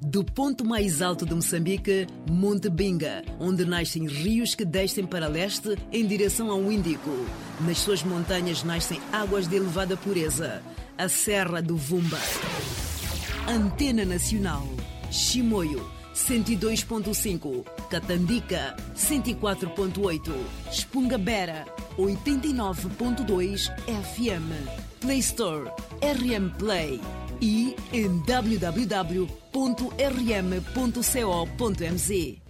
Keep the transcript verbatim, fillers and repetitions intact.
Do ponto mais alto de Moçambique, Monte Binga, onde nascem rios que descem para leste em direção ao Índico. Nas suas montanhas nascem águas de elevada pureza. A Serra do Vumba. Antena Nacional. Chimoio, cento e dois ponto cinco. Catandica, cento e quatro ponto oito. Espungabera, oitenta e nove ponto dois F M. Play Store, R M Play. E em w w w ponto r m ponto co ponto m z.